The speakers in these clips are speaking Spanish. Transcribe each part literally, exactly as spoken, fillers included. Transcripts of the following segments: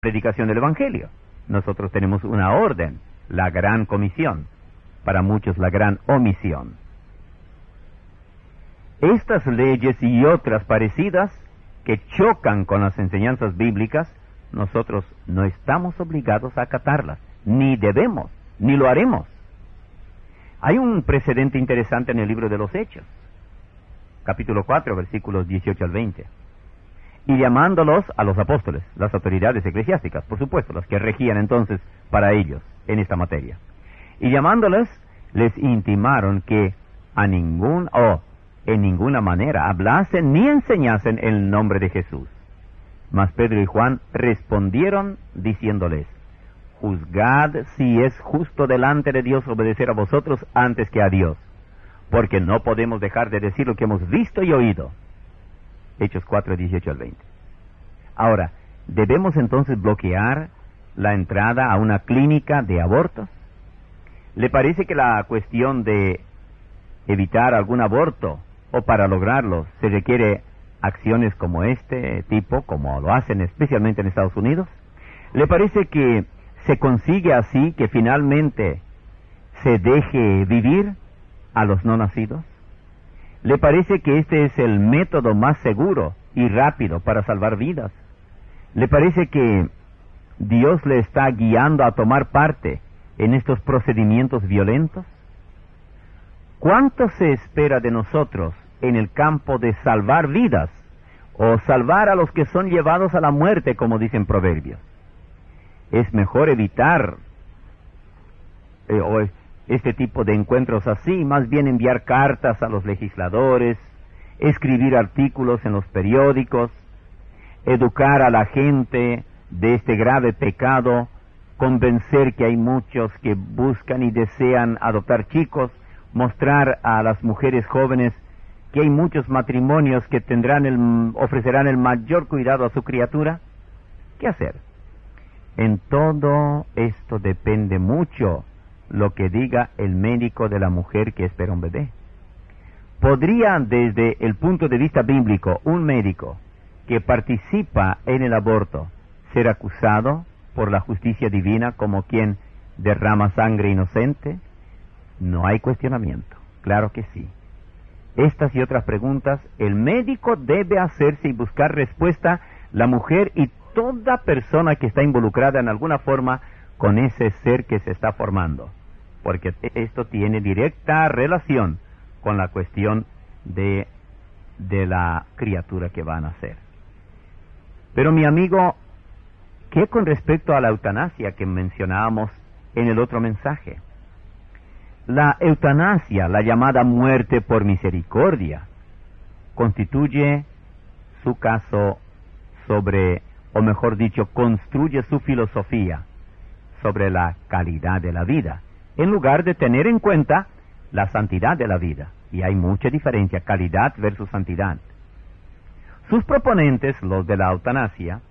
predicación del Evangelio. Nosotros tenemos una orden, la gran comisión, para muchos la gran omisión. Estas leyes y otras parecidas que chocan con las enseñanzas bíblicas, nosotros no estamos obligados a acatarlas, ni debemos, ni lo haremos. Hay un precedente interesante en el libro de los Hechos, capítulo cuatro, versículos dieciocho al veinte. Y llamándolos a los apóstoles, las autoridades eclesiásticas, por supuesto, las que regían entonces para ellos en esta materia. Y llamándoles, les intimaron que a ningún, o oh, en ninguna manera hablasen ni enseñasen el nombre de Jesús. Mas Pedro y Juan respondieron diciéndoles: juzgad si es justo delante de Dios obedecer a vosotros antes que a Dios, porque no podemos dejar de decir lo que hemos visto y oído. Hechos cuatro, dieciocho al veinte. Ahora, ¿debemos entonces bloquear la entrada a una clínica de abortos? ¿Le parece que la cuestión de evitar algún aborto, o para lograrlo, se requiere acciones como este tipo, como lo hacen especialmente en Estados Unidos? ¿Le parece que se consigue así que finalmente se deje vivir a los no nacidos? ¿Le parece que este es el método más seguro y rápido para salvar vidas? ¿Le parece que Dios le está guiando a tomar parte en estos procedimientos violentos? ¿Cuánto se espera de nosotros en el campo de salvar vidas, o salvar a los que son llevados a la muerte, como dicen proverbios? Es mejor evitar eh, o este tipo de encuentros así, más bien enviar cartas a los legisladores, escribir artículos en los periódicos, educar a la gente de este grave pecado, convencer que hay muchos que buscan y desean adoptar chicos, mostrar a las mujeres jóvenes que hay muchos matrimonios que tendrán el, ofrecerán el mayor cuidado a su criatura. ¿Qué hacer? En todo esto depende mucho lo que diga el médico de la mujer que espera un bebé. ¿Podría, desde el punto de vista bíblico, un médico que participa en el aborto ser acusado por la justicia divina como quien derrama sangre inocente? No hay cuestionamiento, claro que sí. Estas y otras preguntas el médico debe hacerse y buscar respuesta, la mujer y toda persona que está involucrada en alguna forma con ese ser que se está formando, porque esto tiene directa relación con la cuestión de, de la criatura que va a nacer. Pero mi amigo, ¿qué con respecto a la eutanasia que mencionábamos en el otro mensaje? La eutanasia, la llamada muerte por misericordia, constituye su caso sobre, o mejor dicho, construye su filosofía sobre la calidad de la vida, en lugar de tener en cuenta la santidad de la vida. Y hay mucha diferencia, calidad versus santidad. Sus proponentes, los de la eutanasia,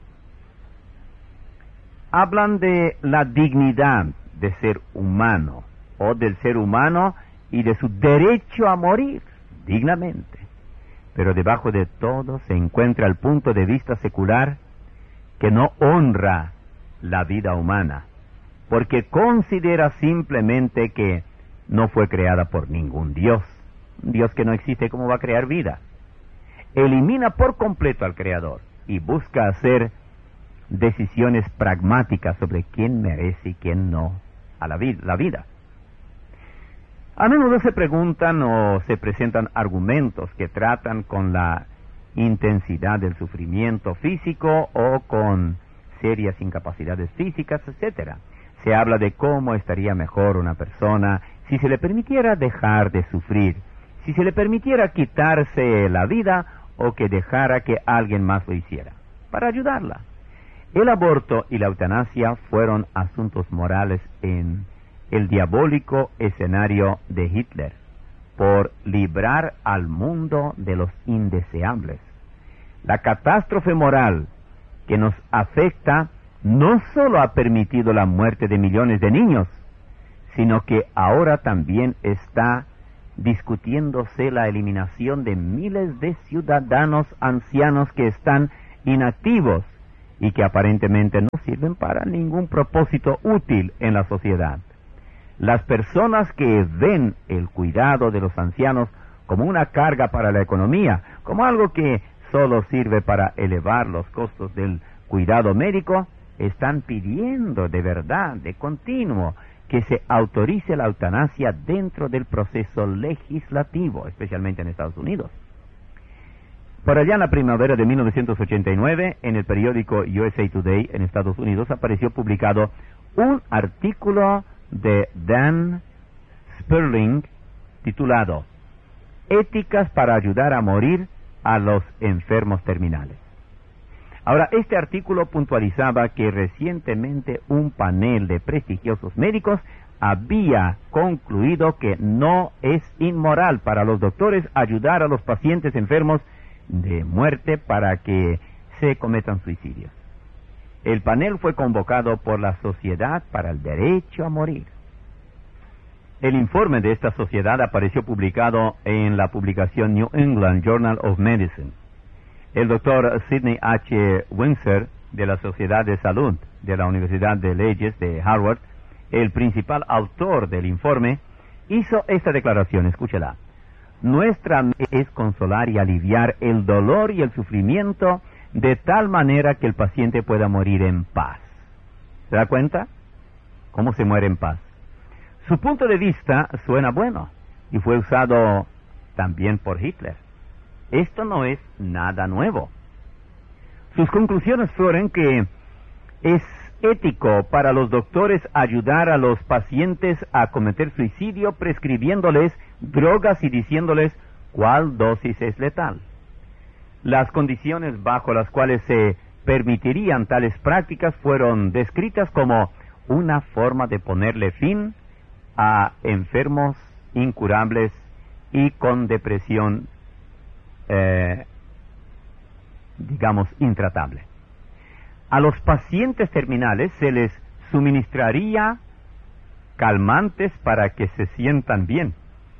hablan de la dignidad de ser humano, o del ser humano y de su derecho a morir dignamente. Pero debajo de todo se encuentra el punto de vista secular que no honra la vida humana, porque considera simplemente que no fue creada por ningún Dios. Un Dios que no existe, ¿cómo va a crear vida? Elimina por completo al Creador y busca hacer decisiones pragmáticas sobre quién merece y quién no a la, vid- la vida. A menudo se preguntan o se presentan argumentos que tratan con la intensidad del sufrimiento físico o con serias incapacidades físicas, etcétera. Se habla de cómo estaría mejor una persona si se le permitiera dejar de sufrir, si se le permitiera quitarse la vida o que dejara que alguien más lo hiciera, para ayudarla. El aborto y la eutanasia fueron asuntos morales en el diabólico escenario de Hitler, por librar al mundo de los indeseables. La catástrofe moral que nos afecta no solo ha permitido la muerte de millones de niños, sino que ahora también está discutiéndose la eliminación de miles de ciudadanos ancianos que están inactivos y que aparentemente no sirven para ningún propósito útil en la sociedad. Las personas que ven el cuidado de los ancianos como una carga para la economía, como algo que solo sirve para elevar los costos del cuidado médico, están pidiendo de verdad, de continuo, que se autorice la eutanasia dentro del proceso legislativo, especialmente en Estados Unidos. Por allá en la primavera de mil novecientos ochenta y nueve, en el periódico U S A Today en Estados Unidos, apareció publicado un artículo de Dan Sperling titulado Éticas para ayudar a morir a los enfermos terminales. Ahora, este artículo puntualizaba que recientemente un panel de prestigiosos médicos había concluido que no es inmoral para los doctores ayudar a los pacientes enfermos de muerte para que se cometan suicidios. El panel fue convocado por la Sociedad para el Derecho a Morir. El informe de esta sociedad apareció publicado en la publicación New England Journal of Medicine. El doctor Sidney H. Windsor, de la Sociedad de Salud de la Universidad de Leyes de Harvard, el principal autor del informe, hizo esta declaración, escúchela. Nuestra meta es consolar y aliviar el dolor y el sufrimiento de tal manera que el paciente pueda morir en paz. ¿Se da cuenta? ¿Cómo se muere en paz? Su punto de vista suena bueno y fue usado también por Hitler. Esto no es nada nuevo. Sus conclusiones fueron que es ético para los doctores ayudar a los pacientes a cometer suicidio prescribiéndoles drogas y diciéndoles cuál dosis es letal. Las condiciones bajo las cuales se permitirían tales prácticas fueron descritas como una forma de ponerle fin a enfermos incurables y con depresión Eh, digamos, intratable. A los pacientes terminales se les suministraría calmantes para que se sientan bien,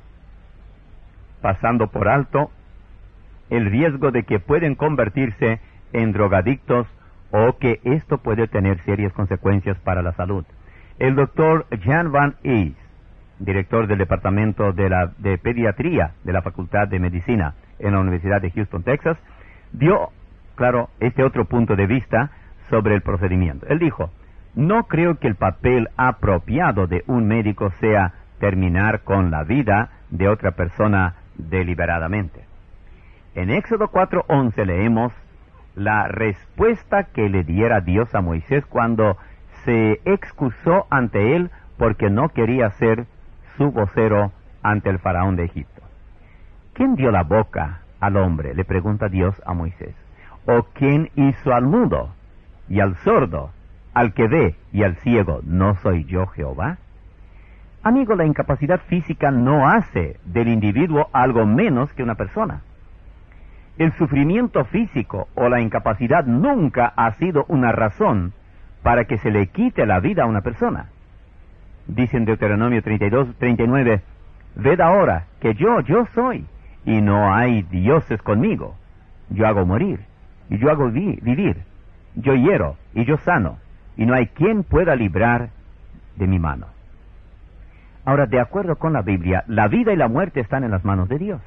pasando por alto el riesgo de que pueden convertirse en drogadictos o que esto puede tener serias consecuencias para la salud. El doctor Jan Van Ees, director del Departamento de, la, de Pediatría de la Facultad de Medicina en la Universidad de Houston, Texas, dio, claro, este otro punto de vista sobre el procedimiento. Él dijo, no creo que el papel apropiado de un médico sea terminar con la vida de otra persona deliberadamente. En Éxodo cuatro once leemos la respuesta que le diera Dios a Moisés cuando se excusó ante él porque no quería ser su vocero ante el faraón de Egipto. ¿Quién dio la boca al hombre?, le pregunta Dios a Moisés. ¿O quién hizo al mudo y al sordo, al que ve y al ciego? ¿No soy yo Jehová? Amigo, la incapacidad física no hace del individuo algo menos que una persona. El sufrimiento físico o la incapacidad nunca ha sido una razón para que se le quite la vida a una persona. Dice en Deuteronomio treinta y dos, treinta y nueve, ved ahora que yo, yo soy, y no hay dioses conmigo. Yo hago morir, y yo hago vi vivir. Yo hiero, y yo sano, y no hay quien pueda librar de mi mano. Ahora, de acuerdo con la Biblia, la vida y la muerte están en las manos de Dios.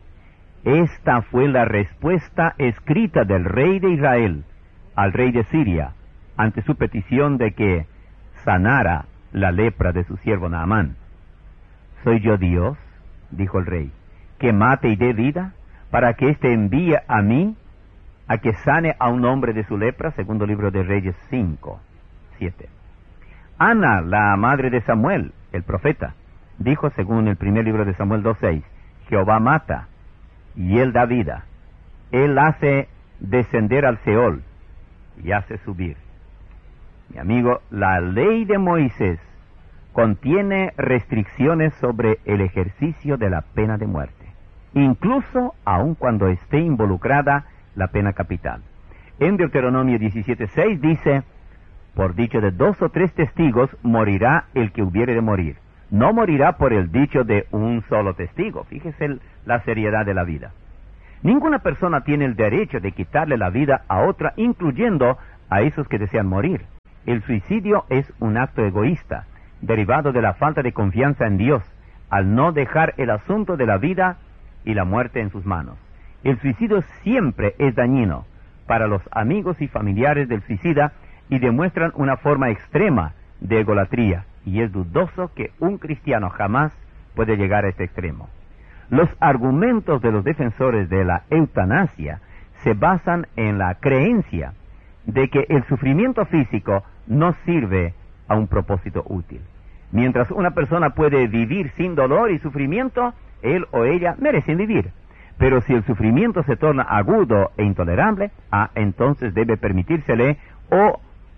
Esta fue la respuesta escrita del rey de Israel al rey de Siria ante su petición de que sanara la lepra de su siervo Naamán. ¿Soy yo Dios?, dijo el rey, que mate y dé vida, para que éste envíe a mí a que sane a un hombre de su lepra? Segundo libro de Reyes cinco, siete. Ana, la madre de Samuel, el profeta, dijo según el primer libro de Samuel dos seis, Jehová mata y él da vida. Él hace descender al Seol y hace subir. Mi amigo, la ley de Moisés contiene restricciones sobre el ejercicio de la pena de muerte, incluso aun cuando esté involucrada la pena capital. En Deuteronomio diecisiete seis dice, por dicho de dos o tres testigos morirá el que hubiere de morir. No morirá por el dicho de un solo testigo. Fíjese el, la seriedad de la vida. Ninguna persona tiene el derecho de quitarle la vida a otra, incluyendo a esos que desean morir. El suicidio es un acto egoísta, derivado de la falta de confianza en Dios, al no dejar el asunto de la vida y la muerte en sus manos. El suicidio siempre es dañino para los amigos y familiares del suicida y demuestran una forma extrema de egolatría, y es dudoso que un cristiano jamás puede llegar a este extremo. Los argumentos de los defensores de la eutanasia se basan en la creencia de que el sufrimiento físico no sirve a un propósito útil. Mientras una persona puede vivir sin dolor y sufrimiento, él o ella merecen vivir. Pero si el sufrimiento se torna agudo e intolerable, ah, entonces debe permitírsele o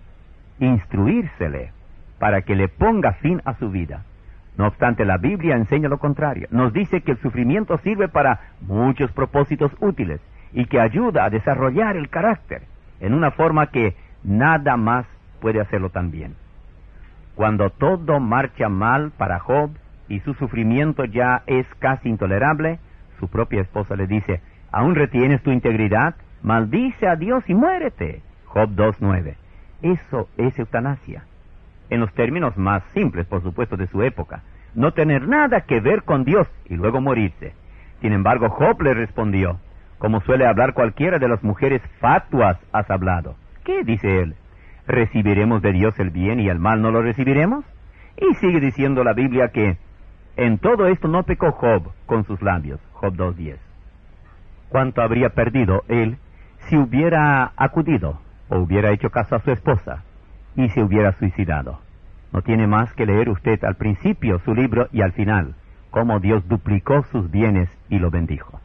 instruírsele para que le ponga fin a su vida. No obstante, la Biblia enseña lo contrario. Nos dice que el sufrimiento sirve para muchos propósitos útiles y que ayuda a desarrollar el carácter en una forma que nada más puede hacerlo tan bien. Cuando todo marcha mal para Job y su sufrimiento ya es casi intolerable, su propia esposa le dice: ¿aún retienes tu integridad? Maldice a Dios y muérete. Job dos nueve. Eso es eutanasia. En los términos más simples, por supuesto, de su época. No tener nada que ver con Dios y luego morirse. Sin embargo, Job le respondió, como suele hablar cualquiera de las mujeres fatuas has hablado. ¿Qué dice él? ¿Recibiremos de Dios el bien y el mal no lo recibiremos? Y sigue diciendo la Biblia que en todo esto no pecó Job con sus labios. Job dos diez. ¿Cuánto habría perdido él si hubiera acudido o hubiera hecho caso a su esposa y se hubiera suicidado? No tiene más que leer usted al principio su libro y al final cómo Dios duplicó sus bienes y lo bendijo.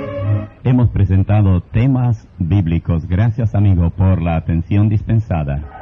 Hemos presentado temas bíblicos. Gracias, amigo, por la atención dispensada.